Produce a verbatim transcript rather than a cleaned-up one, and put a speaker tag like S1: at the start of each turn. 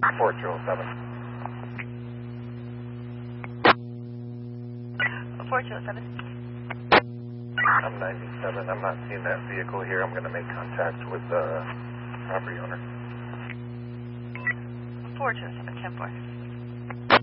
S1: four two oh seven.
S2: four two oh seven.
S1: I'm ninety-seven. I'm not seeing that vehicle here. I'm going to make contact with the property owner.
S2: four two oh seven, ten four.